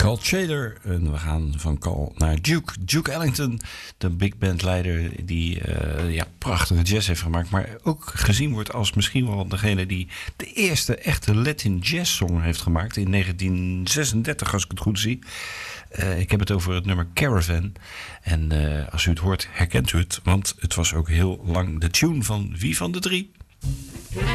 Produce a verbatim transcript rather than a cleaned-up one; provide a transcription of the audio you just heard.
Carl Shader. En we gaan van Carl naar Duke. Duke Ellington, de big band leider die uh, ja, prachtige jazz heeft gemaakt. Maar ook gezien wordt als misschien wel degene die de eerste echte Latin jazz song heeft gemaakt. In negentien zesendertig, als ik het goed zie. Uh, ik heb het over het nummer Caravan. En uh, als u het hoort, herkent u het. Want het was ook heel lang de tune van wie van de drie?